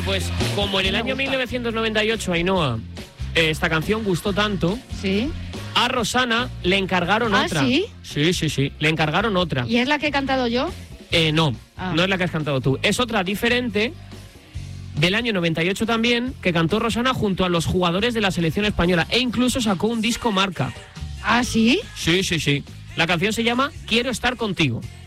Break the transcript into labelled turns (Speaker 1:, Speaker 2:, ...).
Speaker 1: Pues como en el año 1998, Ainhoa, esta canción gustó tanto,
Speaker 2: Sí.
Speaker 1: a Rosana le encargaron otra.
Speaker 2: ¿Sí?
Speaker 1: Sí, le encargaron otra.
Speaker 2: ¿Y es la que he cantado yo?
Speaker 1: No,
Speaker 2: Ah.
Speaker 1: no es la que has cantado tú. Es otra diferente, del año 98 también, que cantó Rosana junto a los jugadores de la selección española. E incluso sacó un disco marca.
Speaker 2: ¿Ah, sí?
Speaker 1: Sí. La canción se llama Quiero estar contigo.